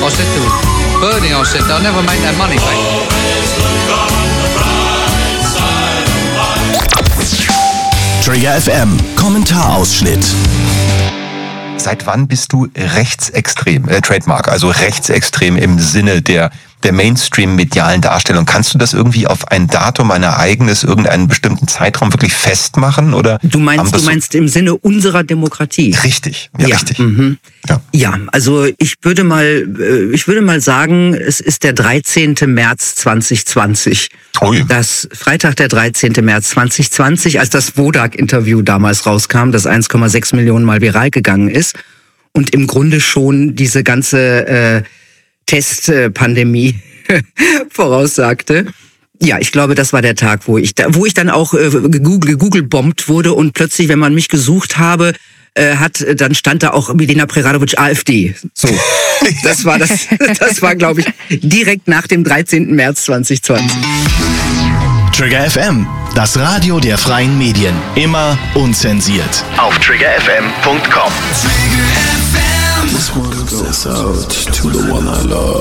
I said to Bernie, I said, they'll never make that money back. Trigger FM, Kommentarausschnitt. Seit wann bist du rechtsextrem, Trademark, also rechtsextrem im Sinne der Mainstream-medialen Darstellung? Kannst du das irgendwie auf ein Datum, ein Ereignis, irgendeinen bestimmten Zeitraum wirklich festmachen? Oder du meinst im Sinne unserer Demokratie? Richtig, ja, richtig. Mhm. Ja, also ich würde mal sagen, es ist der 13. März 2020. Ui. Das Freitag, der 13. März 2020, als das Wodak-Interview damals rauskam, das 1,6 Millionen Mal viral gegangen ist und im Grunde schon diese ganze Testpandemie voraussagte. Ja, ich glaube, das war der Tag, wo ich dann auch gegoogelbombt wurde und plötzlich, wenn man mich gesucht habe, dann stand da auch Milena Preradovic AfD. So, das war, glaube ich, direkt nach dem 13. März 2020. Trigger FM, das Radio der freien Medien. Immer unzensiert. Auf triggerfm.com. This one goes out to the one I love.